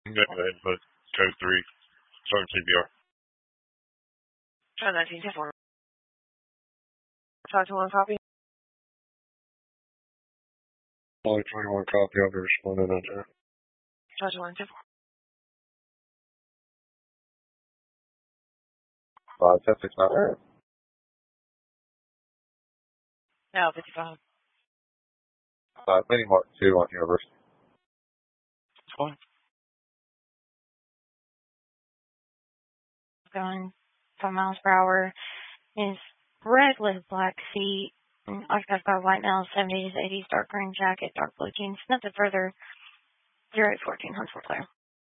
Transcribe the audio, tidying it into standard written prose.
Go ahead and put code 3. Start CPR. Try 1924. Talk to one copy. Only 21 copy. I'll be responding out there. Talk to 124. 1069. No, 55. Mini Mark 2 on University. Fine. Going 5 miles per hour is red with black seat. Occupied by white male, 70s, 80s, dark green jacket, dark blue jeans. Nothing further. 0814 Huntsville Player.